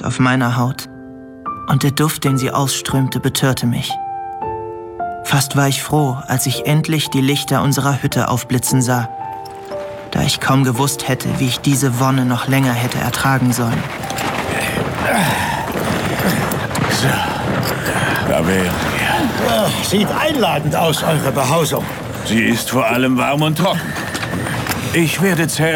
auf meiner Haut. Und der Duft, den sie ausströmte, betörte mich. Fast war ich froh, als ich endlich die Lichter unserer Hütte aufblitzen sah, da ich kaum gewusst hätte, wie ich diese Wonne noch länger hätte ertragen sollen. So, da wären wir. Sieht einladend aus, eure Behausung. Sie ist vor allem warm und trocken. Ich werde